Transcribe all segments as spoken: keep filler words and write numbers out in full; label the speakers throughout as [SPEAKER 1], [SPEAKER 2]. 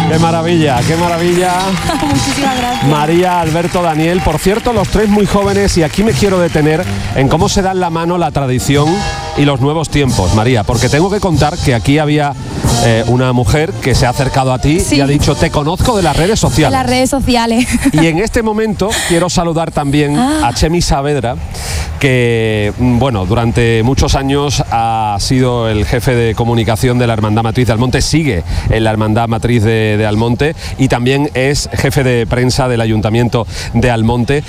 [SPEAKER 1] Qué maravilla, qué maravilla.
[SPEAKER 2] Muchísimas gracias.
[SPEAKER 1] María, Alberto, Daniel, por cierto, los tres muy jóvenes, y aquí me quiero detener en cómo se dan la mano la tradición y los nuevos tiempos, María, porque tengo que contar que aquí había eh, una mujer que se ha acercado a ti sí. y ha dicho, te conozco de las redes sociales.
[SPEAKER 2] De las redes sociales.
[SPEAKER 1] Y en este momento quiero saludar también ah. a Chemi Saavedra, que, bueno, durante muchos años ha sido el jefe de comunicación de la Hermandad Matriz de Almonte, sigue en la Hermandad Matriz de, de Almonte y también es jefe de prensa del Ayuntamiento de Almonte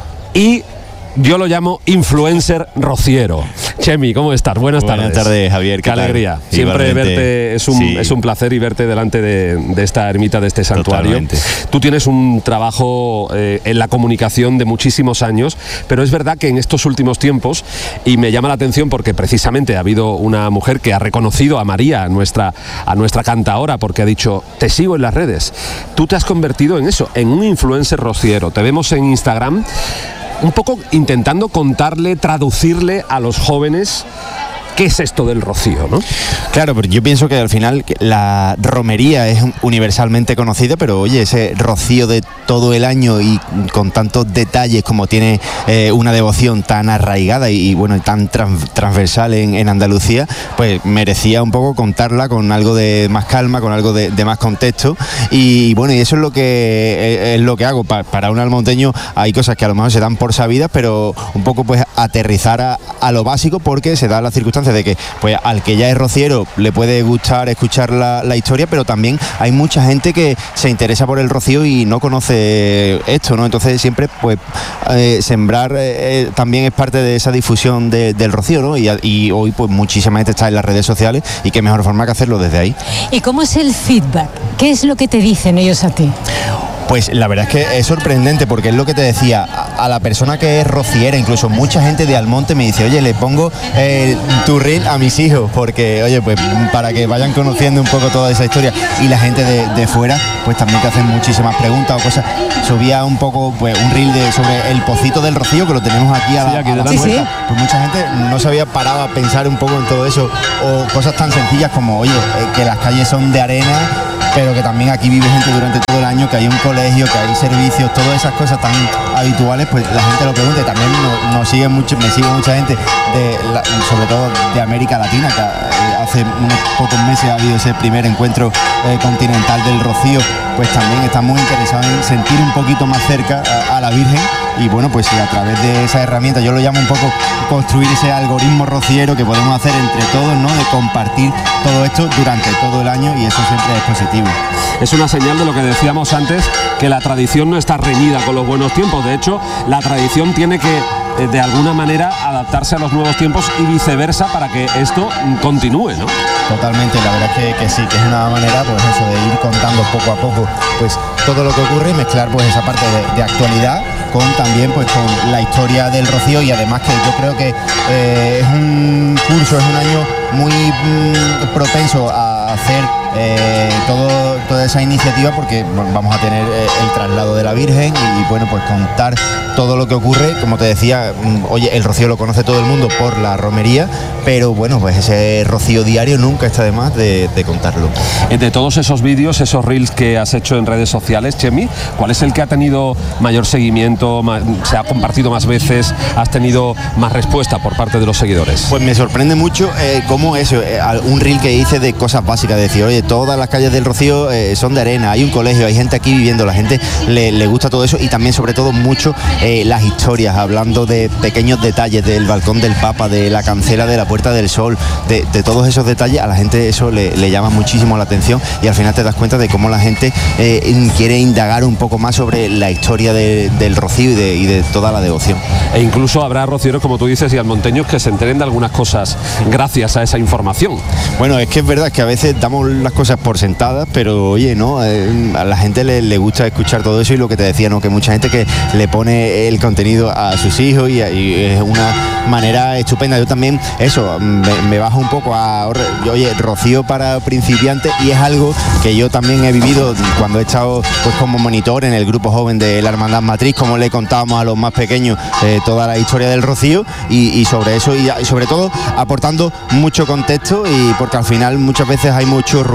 [SPEAKER 1] y yo lo llamo influencer rociero. Chemi, ¿cómo estás? Buenas tardes.
[SPEAKER 3] Buenas tardes, Javier.
[SPEAKER 1] Qué, Qué alegría. Siempre Igualmente, verte, es un, sí. es un placer y verte delante de, de esta ermita, de este santuario. Totalmente. Tú tienes un trabajo eh, en la comunicación de muchísimos años, pero es verdad que en estos últimos tiempos, y me llama la atención porque precisamente ha habido una mujer que ha reconocido a María, a nuestra, a nuestra cantaora, porque ha dicho, te sigo en las redes. Tú te has convertido en eso, en un influencer rociero. Te vemos en Instagram un poco intentando contarle, traducirle a los jóvenes qué es esto del rocío, ¿no?
[SPEAKER 3] Claro, pero yo pienso que al final la romería es universalmente conocida, pero oye, ese rocío de todo el año y con tantos detalles como tiene eh, una devoción tan arraigada y, y bueno, tan trans, transversal en, en Andalucía, pues merecía un poco contarla con algo de más calma, con algo de, de más contexto y bueno, y eso es lo que es lo que hago. Pa, para un almonteño hay cosas que a lo mejor se dan por sabidas, pero un poco pues aterrizar a, a lo básico, porque se da la circunstancia de que pues al que ya es rociero le puede gustar escuchar la, la historia, pero también hay mucha gente que se interesa por el rocío y no conoce esto, ¿no? Entonces siempre pues eh, sembrar eh, también es parte de esa difusión de, del rocío, ¿no? Y, y hoy pues muchísima gente está en las redes sociales y qué mejor forma que hacerlo desde ahí.
[SPEAKER 4] ¿Y cómo es el feedback? ¿Qué es lo que te dicen ellos a ti?
[SPEAKER 3] Pues la verdad es que es sorprendente, porque es lo que te decía, a, a la persona que es rociera, incluso mucha gente de Almonte me dice, oye, le pongo eh, tu reel a mis hijos, porque, oye, pues para que vayan conociendo un poco toda esa historia, y la gente de, de fuera, pues también te hacen muchísimas preguntas o cosas. Subía un poco, pues un reel de, sobre el Pocito del Rocío, que lo tenemos aquí a la, sí, aquí a la sí, sí. Pues mucha gente no se había parado a pensar un poco en todo eso, o cosas tan sencillas como, oye, eh, que las calles son de arena, pero que también aquí vive gente durante todo el año, que hay un colegio, que hay servicios, todas esas cosas tan habituales, pues la gente lo pregunta. Y también nos, nos sigue mucho, me sigue mucha gente, de la, sobre todo de América Latina, que hace unos pocos meses ha habido ese primer encuentro eh, continental del Rocío, pues también están muy interesados en sentir un poquito más cerca a, a la Virgen. Y bueno, pues sí, a través de esa herramienta, yo lo llamo un poco construir ese algoritmo rociero que podemos hacer entre todos, ¿no? De compartir todo esto durante todo el año, y eso siempre es positivo.
[SPEAKER 1] Es una señal de lo que decíamos antes, que la tradición no está reñida con los buenos tiempos. De hecho, la tradición tiene que eh, de alguna manera adaptarse a los nuevos tiempos y viceversa para que esto continúe, ¿no?
[SPEAKER 3] Totalmente, la verdad es que, que sí, que es una manera, pues eso, de ir contando poco a poco pues todo lo que ocurre y mezclar pues esa parte de, de actualidad con también pues con la historia del Rocío. Y además que yo creo que eh, es un curso, es un año muy mm, propenso a hacer eh, todo, toda esa iniciativa, porque bueno, vamos a tener eh, el traslado de la Virgen y, y bueno, pues contar todo lo que ocurre. Como te decía, mm, oye, el Rocío lo conoce todo el mundo por la romería, pero bueno, pues ese Rocío diario nunca está de más de, de contarlo.
[SPEAKER 1] De todos esos vídeos, esos reels que has hecho en redes sociales, Chemi, ¿cuál es el que ha tenido mayor seguimiento, más, se ha compartido más veces, has tenido más respuesta por parte de los seguidores?
[SPEAKER 3] Pues me sorprende mucho eh, cómo eso, eh, un reel que hice de cosas básicas, de decir, oye, todas las calles del Rocío eh, son de arena, hay un colegio, hay gente aquí viviendo, la gente le, le gusta todo eso, y también sobre todo mucho eh, las historias, hablando de pequeños detalles, del balcón del Papa, de la cancela de la Puerta del Sol, de, de todos esos detalles. A la gente eso le, le llama muchísimo la atención, y al final te das cuenta de cómo la gente eh, quiere indagar un poco más sobre la historia de, del Rocío y de, y de toda la devoción.
[SPEAKER 1] E incluso habrá rocieros, como tú dices, y almonteños que se enteren de algunas cosas gracias a esa información.
[SPEAKER 3] Bueno, es que es verdad que a veces damos las cosas por sentadas, pero oye, no, eh, a la gente le, le gusta escuchar todo eso, y lo que te decía, ¿no? Que mucha gente que le pone el contenido a sus hijos, y, y es una manera estupenda. Yo también, eso, me, me bajo un poco a, oye, Rocío para principiantes, y es algo que yo también he vivido cuando he estado pues como monitor en el grupo joven de la Hermandad Matriz, como le contábamos a los más pequeños eh, toda la historia del Rocío, y, y sobre eso, y, y sobre todo aportando mucho contexto, y porque al final muchas veces hay mucho ruido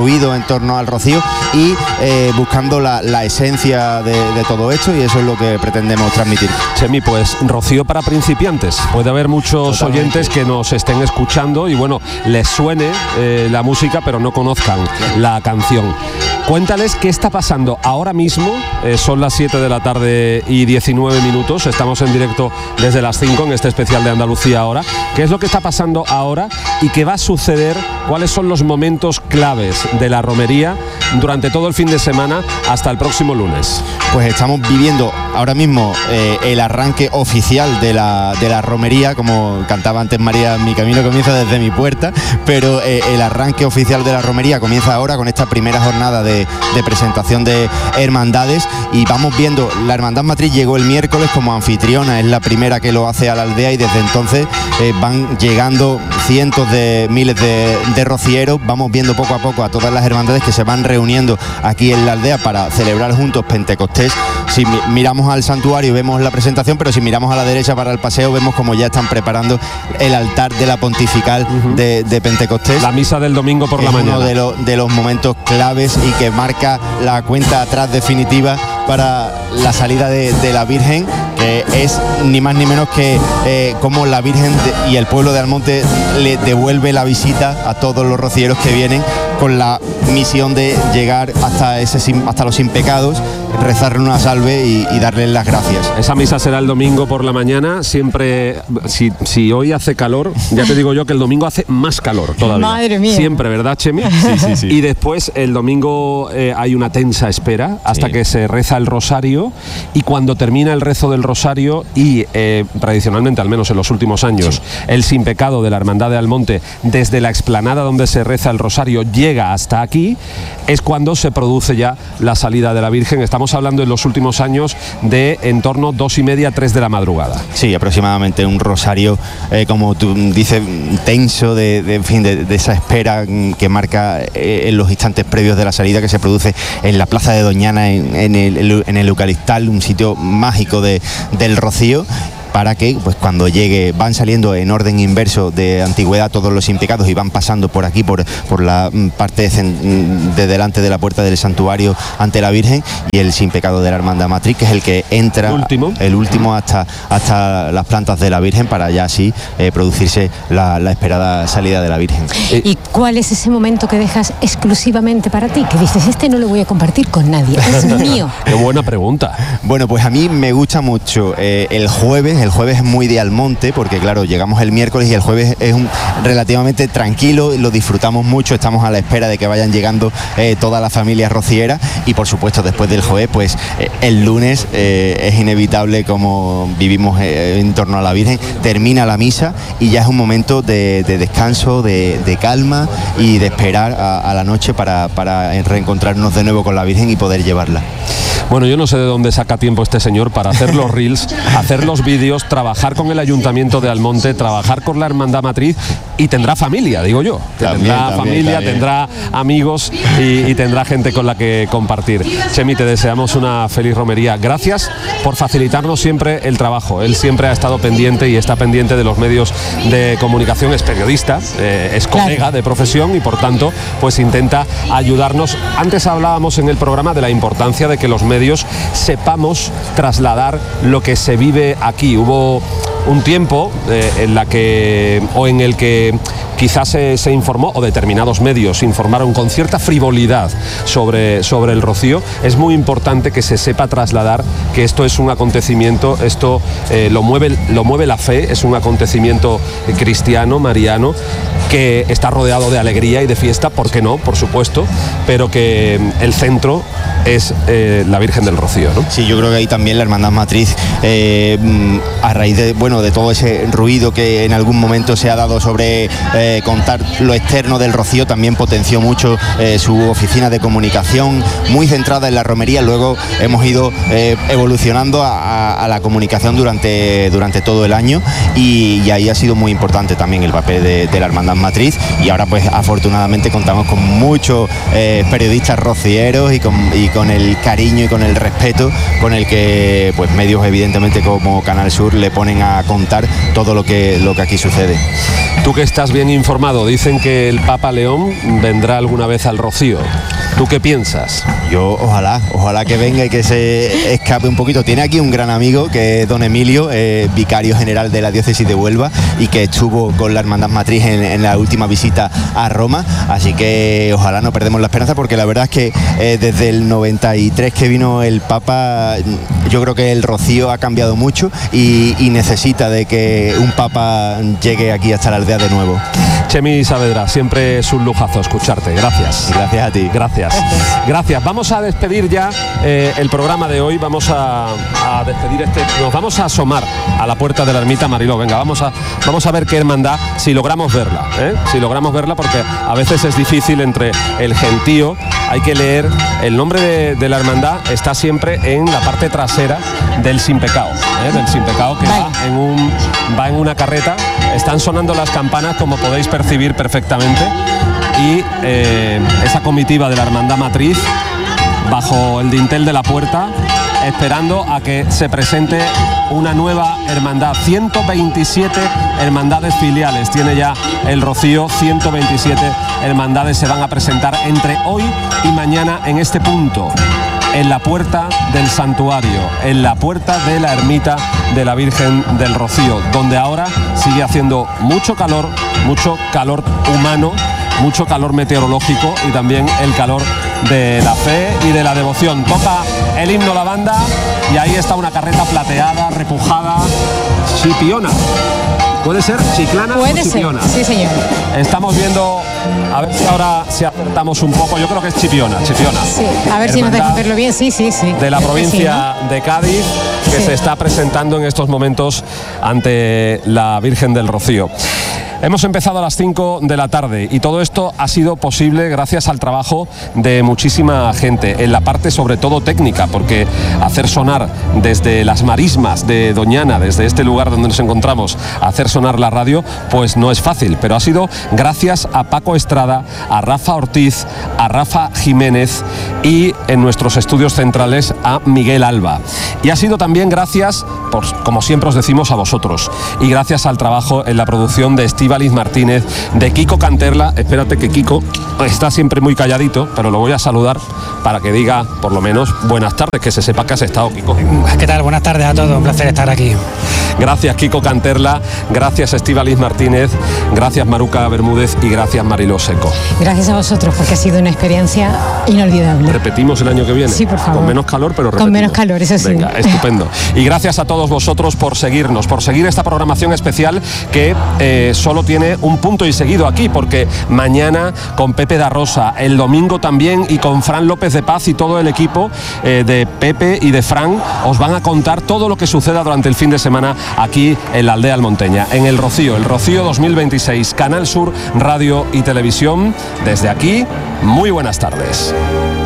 [SPEAKER 3] ruido en torno al rocío y eh, buscando la, la esencia de, de todo esto, y eso es lo que pretendemos transmitir.
[SPEAKER 1] Chemi, pues rocío para principiantes. Puede haber muchos Totalmente. oyentes que nos estén escuchando y bueno, les suene eh, la música pero no conozcan la canción. Cuéntales qué está pasando ahora mismo. Eh, son las siete de la tarde y diecinueve minutos. Estamos en directo desde las cinco en este especial de Andalucía Ahora. ¿Qué es lo que está pasando ahora y qué va a suceder? ¿Cuáles son los momentos claves de la romería durante todo el fin de semana hasta el próximo lunes?
[SPEAKER 3] Pues estamos viviendo ahora mismo eh, el arranque oficial de la, de la romería, como cantaba antes María, mi camino comienza desde mi puerta, pero eh, el arranque oficial de la romería comienza ahora con esta primera jornada de de presentación de hermandades, y vamos viendo, la Hermandad Matriz llegó el miércoles como anfitriona, es la primera que lo hace a la aldea, y desde entonces eh, van llegando cientos de miles de, de rocieros. Vamos viendo poco a poco a todas las hermandades que se van reuniendo aquí en la aldea para celebrar juntos Pentecostés. Si mi, miramos al santuario vemos la presentación, pero si miramos a la derecha para el paseo vemos como ya están preparando el altar de la pontifical uh-huh. de, de Pentecostés.
[SPEAKER 1] La misa del domingo por
[SPEAKER 3] es
[SPEAKER 1] la mañana.
[SPEAKER 3] Uno de, lo, de los momentos claves y que marca la cuenta atrás definitiva para la salida de, de la Virgen, que es ni más ni menos que eh, como la Virgen de, y el pueblo de Almonte le devuelve la visita a todos los rocieros que vienen con la misión de llegar hasta, ese, hasta los sin pecados, rezarle una salve y, y darles las gracias.
[SPEAKER 1] Esa misa será el domingo por la mañana, siempre, si, si hoy hace calor, ya te digo yo que el domingo hace más calor todavía.
[SPEAKER 4] Madre mía.
[SPEAKER 1] Siempre, ¿verdad, Chemi?
[SPEAKER 3] Sí, sí, sí.
[SPEAKER 1] Y después el domingo eh, hay una tensa espera hasta sí. que se reza el rosario, y cuando termina el rezo del rosario y eh, tradicionalmente, al menos en los últimos años, sí. el sin pecado de la Hermandad de Almonte, desde la explanada donde se reza el rosario, llega hasta aquí, es cuando se produce ya la salida de la Virgen. Estamos hablando en los últimos años de en torno dos y media, tres de la madrugada.
[SPEAKER 3] Sí, aproximadamente un rosario, eh, como tú dices, tenso, de, de, en fin, de, de esa espera que marca eh, en los instantes previos de la salida, que se produce en la Plaza de Doñana, en, en, el, en el Eucaristal, un sitio mágico de, del Rocío, para que pues cuando llegue, van saliendo en orden inverso de antigüedad todos los sin pecados y van pasando por aquí, por, por la parte de, de delante de la puerta del santuario ante la Virgen, y el sin pecado de la Hermandad Matriz, que es el que entra,
[SPEAKER 1] el último,
[SPEAKER 3] el último hasta, hasta las plantas de la Virgen, para ya así eh, producirse la, la esperada salida de la Virgen.
[SPEAKER 4] ¿Y cuál es ese momento que dejas exclusivamente para ti? Que dices, este no lo voy a compartir con nadie, es mío.
[SPEAKER 1] Qué buena pregunta.
[SPEAKER 3] Bueno, pues a mí me gusta mucho eh, el jueves. El jueves es muy de Almonte, porque claro, llegamos el miércoles y el jueves es un, relativamente tranquilo, lo disfrutamos mucho, estamos a la espera de que vayan llegando eh, toda la familia rociera, y por supuesto después del jueves, pues eh, el lunes eh, es inevitable, como vivimos eh, en torno a la Virgen, termina la misa y ya es un momento de, de descanso, de, de calma y de esperar a, a la noche para, para reencontrarnos de nuevo con la Virgen y poder llevarla.
[SPEAKER 1] Bueno, yo no sé de dónde saca tiempo este señor para hacer los reels, hacer los vídeos, trabajar con el Ayuntamiento de Almonte, trabajar con la Hermandad Matriz, y tendrá familia, digo yo.
[SPEAKER 3] También,
[SPEAKER 1] tendrá
[SPEAKER 3] también,
[SPEAKER 1] familia,
[SPEAKER 3] también.
[SPEAKER 1] tendrá amigos y, y tendrá gente con la que compartir. Chemi, te deseamos una feliz romería. Gracias por facilitarnos siempre el trabajo. Él siempre ha estado pendiente y está pendiente de los medios de comunicación, es periodista, eh, es colega claro. de profesión, y por tanto pues intenta ayudarnos. Antes hablábamos en el programa de la importancia de que los medios sepamos trasladar lo que se vive aquí. Hubo un tiempo eh, en la que o en el que quizás se, se informó, o determinados medios informaron con cierta frivolidad sobre, sobre el Rocío. Es muy importante que se sepa trasladar que esto es un acontecimiento, esto eh, lo mueve, lo mueve la fe, es un acontecimiento cristiano, mariano, que está rodeado de alegría y de fiesta, ¿por qué no? Por supuesto, pero que el centro es eh, la Virgen del Rocío, ¿no?
[SPEAKER 3] Sí, yo creo que ahí también la Hermandad Matriz, eh, a raíz de, bueno, de todo ese ruido que en algún momento se ha dado sobre eh, contar lo externo del Rocío, también potenció mucho eh, su oficina de comunicación, muy centrada en la romería. Luego hemos ido eh, evolucionando a, a, a la comunicación durante, durante todo el año, y, y ahí ha sido muy importante también el papel de, de la Hermandad Matriz, y ahora pues afortunadamente contamos con muchos eh, periodistas rocieros y con, y con el cariño y con el respeto con el que pues medios evidentemente como Canal Sur le ponen a contar todo lo que, lo que aquí sucede.
[SPEAKER 1] Tú que estás bien informado, dicen que el Papa León vendrá alguna vez al Rocío. ¿Tú qué piensas?
[SPEAKER 3] Yo ojalá, ojalá que venga y que se escape un poquito. Tiene aquí un gran amigo que es don Emilio, eh, vicario general de la diócesis de Huelva y que estuvo con la Hermandad Matriz en, en la última visita a Roma, así que ojalá no perdemos la esperanza, porque la verdad es que eh, desde el noventa y tres que vino el Papa, yo creo que el Rocío ha cambiado mucho y, y necesita de que un Papa llegue aquí hasta la aldea de nuevo.
[SPEAKER 1] Chemi Saavedra, siempre es un lujazo escucharte. Gracias.
[SPEAKER 3] Gracias a ti.
[SPEAKER 1] Gracias. Gracias. Vamos a despedir ya eh, el programa de hoy. Vamos a, a despedir este. Nos vamos a asomar a la puerta de la ermita. Mariló, venga, vamos a, vamos a ver qué hermandad, si logramos verla, ¿eh? Si logramos verla, porque a veces es difícil entre el gentío. Hay que leer el nombre de, de la hermandad, está siempre en la parte trasera del Sin Pecado, ¿eh? Del Sin Pecado, que va en, un, va en una carreta. Están sonando las campanas, como podéis percibir perfectamente, y eh, esa comitiva de la Hermandad Matriz bajo el dintel de la puerta, esperando a que se presente una nueva hermandad. ciento veintisiete hermandades filiales tiene ya el Rocío, ciento veintisiete hermandades se van a presentar entre hoy y mañana en este punto, en la puerta del santuario, en la puerta de la ermita de la Virgen del Rocío, donde ahora sigue haciendo mucho calor, mucho calor humano, mucho calor meteorológico y también el calor de la fe y de la devoción. Toca el himno la banda y ahí está una carreta plateada, repujada, chipiona. ¿Puede ser chiclana
[SPEAKER 4] Puede
[SPEAKER 1] o chipiona?
[SPEAKER 4] ser, sí señor.
[SPEAKER 1] Estamos viendo, a ver si ahora si acertamos un poco, yo creo que es chipiona, chipiona.
[SPEAKER 4] Sí, a ver si nos dejan verlo bien, sí, sí, sí.
[SPEAKER 1] De la provincia
[SPEAKER 4] sí, ¿no?
[SPEAKER 1] de Cádiz, que
[SPEAKER 4] sí.
[SPEAKER 1] se está presentando en estos momentos ante la Virgen del Rocío. Hemos empezado a las cinco de la tarde y todo esto ha sido posible gracias al trabajo de muchísima gente, en la parte sobre todo técnica, porque hacer sonar desde las marismas de Doñana, desde este lugar donde nos encontramos, hacer sonar la radio, pues no es fácil, pero ha sido gracias a Paco Estrada, a Rafa Ortiz, a Rafa Jiménez y en nuestros estudios centrales a Miguel Alba. Y ha sido también gracias, por, como siempre os decimos, a vosotros, y gracias al trabajo en la producción de Estíbaliz Martínez, de Kiko Canterla. Espérate que Kiko está siempre muy calladito, pero lo voy a saludar para que diga por lo menos buenas tardes, que se sepa que has estado, Kiko.
[SPEAKER 5] ¿Qué tal? Buenas tardes a todos, un placer estar aquí.
[SPEAKER 1] Gracias, Kiko Canterla, gracias, Estíbaliz Martínez, gracias, Maruca Bermúdez, y gracias, Mariló Seco.
[SPEAKER 4] Gracias a vosotros, porque ha sido una experiencia inolvidable.
[SPEAKER 1] ¿Repetimos el año que viene?
[SPEAKER 4] Sí, por favor.
[SPEAKER 1] Con menos calor, pero repetimos.
[SPEAKER 4] Con menos calor, eso sí.
[SPEAKER 1] Venga, estupendo. Y gracias a todos vosotros por seguirnos, por seguir esta programación especial que eh, solo tiene un punto y seguido aquí, porque mañana con Pepe da Rosa, el domingo también, y con Fran López de Paz y todo el equipo eh, de Pepe y de Fran, os van a contar todo lo que suceda durante el fin de semana aquí en la aldea almonteña, en el Rocío, el Rocío dos mil veintiséis, Canal Sur Radio y Televisión. Desde aquí, muy buenas tardes.